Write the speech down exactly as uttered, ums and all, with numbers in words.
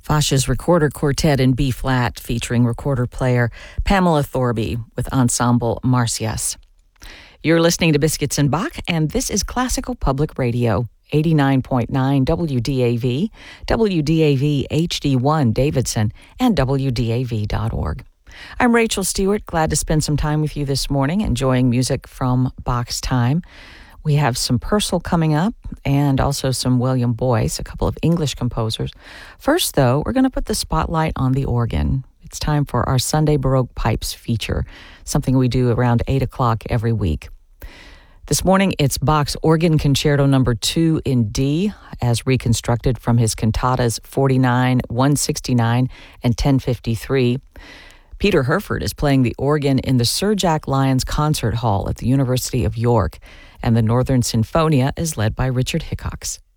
Foch's Recorder Quartet in B-flat featuring recorder player Pamela Thorby with Ensemble Marcias. You're listening to Biscuits and Bach, and this is Classical Public Radio, eighty-nine point nine W D A V, W D A V H D one Davidson, and W D A V dot org. I'm Rachel Stewart, glad to spend some time with you this morning, enjoying music from Bach's time. We have some Purcell coming up and also some William Boyce, a couple of English composers. First, though, we're going to put the spotlight on the organ. It's time for our Sunday Baroque Pipes feature, something we do around eight o'clock every week. This morning, it's Bach's Organ Concerto number two in D, as reconstructed from his cantatas forty-nine, one sixty-nine, and ten fifty-three. Peter Herford is playing the organ in the Sir Jack Lyons Concert Hall at the University of York, and the Northern Sinfonia is led by Richard Hickox.